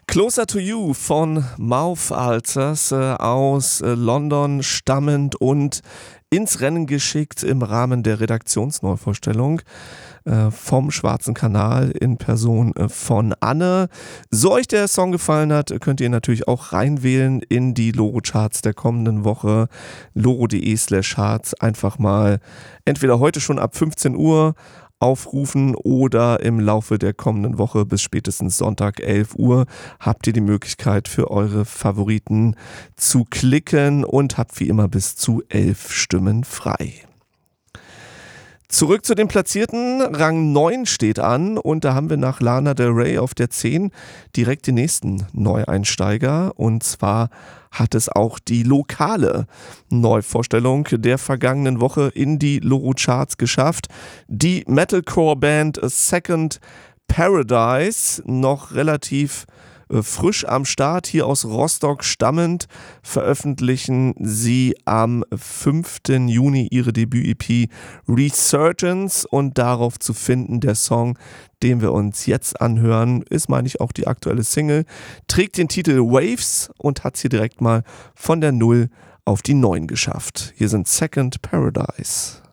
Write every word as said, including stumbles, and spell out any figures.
Closer to You von Mouth Ulcers äh, aus äh, London stammend und ins Rennen geschickt im Rahmen der Redaktionsneuvorstellung äh, vom Schwarzen Kanal in Person äh, von Anne. So euch der Song gefallen hat, könnt ihr natürlich auch reinwählen in die Loro-Charts der kommenden Woche. loro.de slash Charts einfach mal entweder heute schon ab fünfzehn Uhr aufrufen oder im Laufe der kommenden Woche bis spätestens Sonntag elf Uhr habt ihr die Möglichkeit für eure Favoriten zu klicken und habt wie immer bis zu elf Stimmen frei. Zurück zu den Platzierten. Rang neun steht an und da haben wir nach Lana Del Rey auf der zehn direkt den nächsten Neueinsteiger, und zwar hat es auch die lokale Neuvorstellung der vergangenen Woche in die Loro-Charts geschafft. Die Metalcore-Band Second Paradise, noch relativ frisch am Start, hier aus Rostock stammend, veröffentlichen sie am fünften Juni ihre Debüt-E P Resurgence, und darauf zu finden der Song, den wir uns jetzt anhören, ist, meine ich, auch die aktuelle Single, trägt den Titel Waves und hat es hier direkt mal von der null auf die neun geschafft. Hier sind Second Paradise.